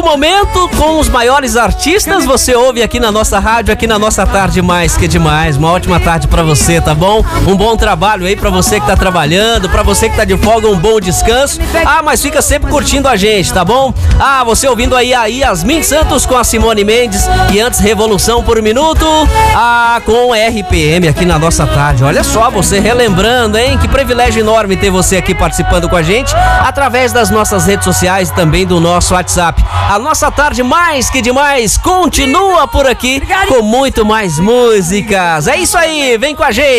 do momento com os maiores artistas, você ouve aqui na nossa rádio, aqui na nossa Tarde Mais Que Demais. Uma ótima tarde pra você, tá bom? Um bom trabalho aí pra você que tá trabalhando, pra você que tá de folga, um bom descanso. Mas fica sempre curtindo a gente, tá bom? Você ouvindo aí a Yasmin Santos com a Simone Mendes e antes Revolução por um Minuto, com RPM aqui na nossa tarde. Olha só, você relembrando, hein? Que privilégio enorme ter você aqui participando com a gente através das nossas redes sociais e também do nosso WhatsApp. A nossa Tarde Mais Que Demais continua por aqui com muito mais músicas. É isso aí, vem com a gente.